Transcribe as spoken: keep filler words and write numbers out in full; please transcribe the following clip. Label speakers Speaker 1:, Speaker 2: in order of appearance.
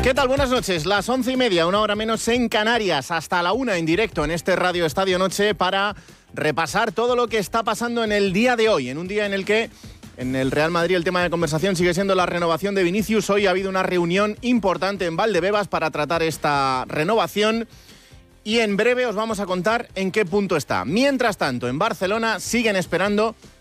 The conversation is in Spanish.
Speaker 1: ¿Qué tal? Buenas noches. Las once y media, una hora menos en Canarias, hasta la una en directo en este Radio Estadio Noche para repasar todo lo que está pasando en el día de hoy, en un día en el que en el Real Madrid el tema de conversación sigue siendo la renovación de Vinicius. Hoy ha habido una reunión importante en Valdebebas para tratar esta renovación y en breve os vamos a contar en qué punto está. Mientras tanto, en Barcelona siguen esperando